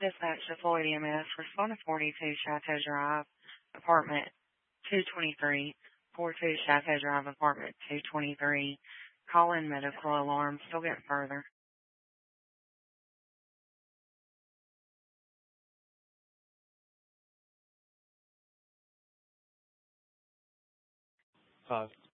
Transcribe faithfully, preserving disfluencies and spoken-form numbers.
Dispatch to Floyd E M S. Respond to forty-two Chateau Drive, apartment two twenty-three. forty-two Chateau Drive, apartment two twenty-three. Call in medical alarm. Still get further. Five.